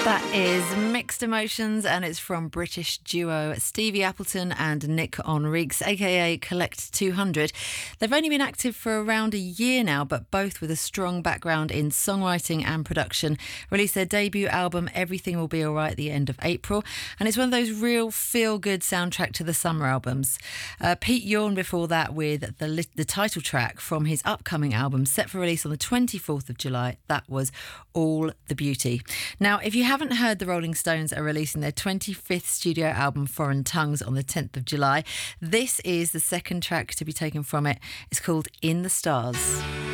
That is Mixed Emotions, and it's from British duo Stevie Appleton and Nick Enriques, aka Collect 200. They've only been active for around a year now, but both with a strong background in songwriting and production. Released their debut album Everything Will Be Alright at the end of April, and it's one of those real feel-good soundtrack to the summer albums. Pete Yorn before that with the title track from his upcoming album set for release on the 24th of July. That was All the Beauty. Now, if you haven't heard, the Rolling Stones are releasing their 25th studio album Foreign Tongues on the 10th of July. This is the second track to be taken from it. It's called In the Stars.